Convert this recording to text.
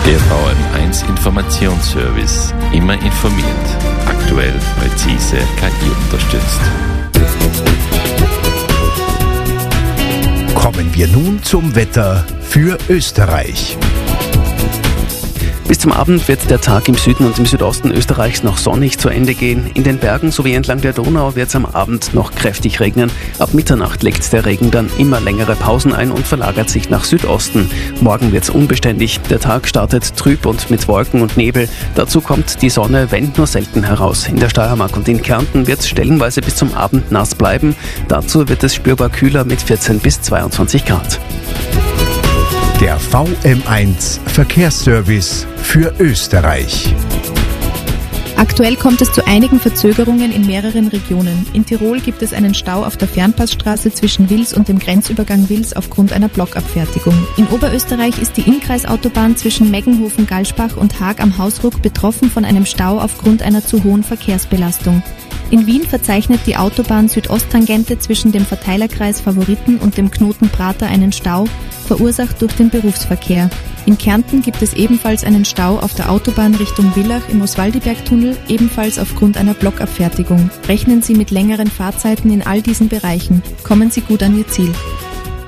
Der VM1 Informationsservice. Immer informiert. Aktuell, präzise, KI unterstützt. Kommen wir nun zum Wetter für Österreich. Bis zum Abend wird der Tag im Süden und im Südosten Österreichs noch sonnig zu Ende gehen. In den Bergen sowie entlang der Donau wird es am Abend noch kräftig regnen. Ab Mitternacht legt der Regen dann immer längere Pausen ein und verlagert sich nach Südosten. Morgen wird es unbeständig. Der Tag startet trüb und mit Wolken und Nebel. Dazu kommt die Sonne, wenn nur selten heraus. In der Steiermark und in Kärnten wird es stellenweise bis zum Abend nass bleiben. Dazu wird es spürbar kühler mit 14 bis 22 Grad. Der VM1 Verkehrsservice für Österreich. Aktuell kommt es zu einigen Verzögerungen in mehreren Regionen. In Tirol gibt es einen Stau auf der Fernpassstraße zwischen Wils und dem Grenzübergang Wils aufgrund einer Blockabfertigung. In Oberösterreich ist die Innkreisautobahn zwischen Meggenhofen-Galspach und Haag am Hausruck betroffen von einem Stau aufgrund einer zu hohen Verkehrsbelastung. In Wien verzeichnet die Autobahn Südosttangente zwischen dem Verteilerkreis Favoriten und dem Knoten Prater einen Stau, verursacht durch den Berufsverkehr. In Kärnten gibt es ebenfalls einen Stau auf der Autobahn Richtung Villach im Oswaldibergtunnel, ebenfalls aufgrund einer Blockabfertigung. Rechnen Sie mit längeren Fahrzeiten in all diesen Bereichen. Kommen Sie gut an Ihr Ziel.